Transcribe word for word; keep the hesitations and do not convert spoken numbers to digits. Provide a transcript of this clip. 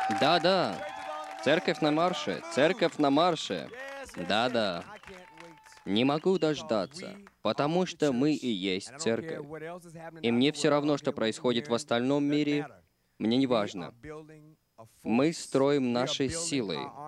Да-да. Церковь на марше. Церковь на марше. Да-да. Не могу дождаться, потому что мы и есть церковь. И мне все равно, что происходит в остальном мире, мне не важно. Мы строим наши силы.